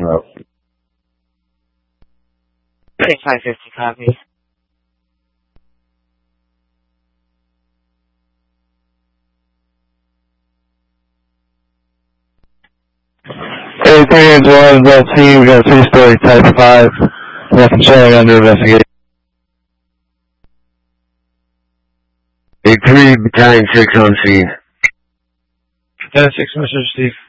out. 550 copy. Hey, 381 LT, we got a 3-story Type 5. Nothing showing under investigation. 83 Battalion 6 on scene. Battalion 6, Mr. Steve.